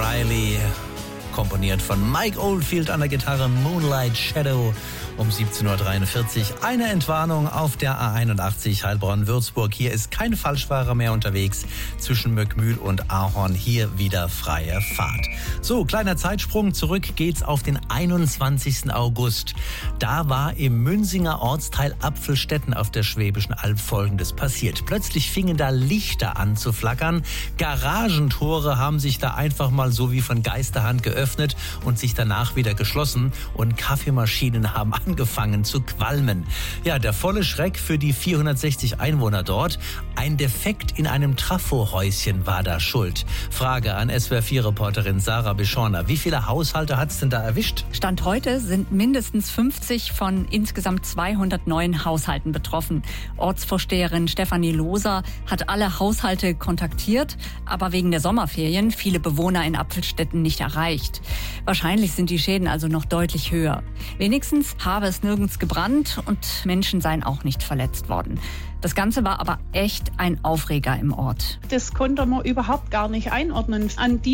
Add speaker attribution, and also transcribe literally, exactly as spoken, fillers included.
Speaker 1: Riley, komponiert von Mike Oldfield an der Gitarre, Moonlight Shadow. Um siebzehn Uhr dreiundvierzig. Eine Entwarnung auf der A einundachtzig Heilbronn-Würzburg. Hier ist kein Falschfahrer mehr unterwegs. Zwischen Möckmühl und Ahorn hier wieder freie Fahrt. So, kleiner Zeitsprung. Zurück geht's auf den einundzwanzigsten August. Da war im Münsinger Ortsteil Apfelstetten auf der Schwäbischen Alb Folgendes passiert. Plötzlich fingen da Lichter an zu flackern. Garagentore haben sich da einfach mal so wie von Geisterhand geöffnet und sich danach wieder geschlossen. Und Kaffeemaschinen haben angefangen zu qualmen. Ja, der volle Schreck für die vierhundertsechzig Einwohner dort. Ein Defekt in einem Trafohäuschen war da schuld. Frage an S W R vier Reporterin Sarah Bischorner. Wie viele Haushalte hat's denn da erwischt?
Speaker 2: Stand heute sind mindestens fünfzig von insgesamt zweihundertneun Haushalten betroffen. Ortsvorsteherin Stefanie Loser hat alle Haushalte kontaktiert, aber wegen der Sommerferien viele Bewohner in Apfelstetten nicht erreicht. Wahrscheinlich sind die Schäden also noch deutlich höher. Wenigstens habe es nirgends gebrannt und Menschen seien auch nicht verletzt worden. Das Ganze war aber echt ein Aufreger im Ort.
Speaker 3: Das konnte man überhaupt gar nicht einordnen. An